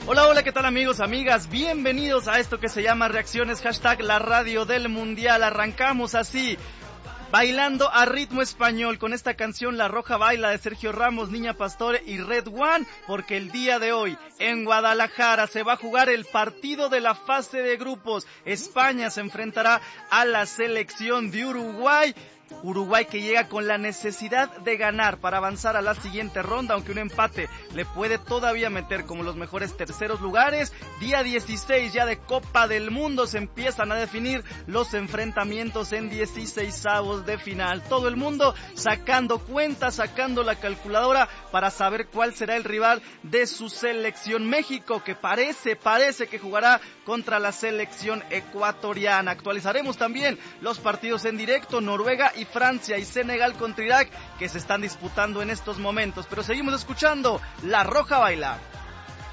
Hola, hola, ¿qué tal amigos, amigas? Bienvenidos a esto que se llama Reacciones, hashtag la radio del mundial. Arrancamos así, bailando a ritmo español con esta canción La Roja Baila de Sergio Ramos, Niña Pastore y Red One, porque el día de hoy en Guadalajara se va a jugar el partido de la fase de grupos. España se enfrentará a la selección de Uruguay. Uruguay que llega con la necesidad de ganar para avanzar a la siguiente ronda, aunque un empate le puede todavía meter como los mejores terceros lugares. Día 16 ya de Copa del Mundo, se empiezan a definir los enfrentamientos en 16avos de final. Todo el mundo sacando cuentas, sacando la calculadora para saber cuál será el rival de su selección. México que parece que jugará contra la selección ecuatoriana. Actualizaremos también los partidos en directo, Noruega y Francia y Senegal contra Irak, que se están disputando en estos momentos, pero seguimos escuchando La Roja Baila.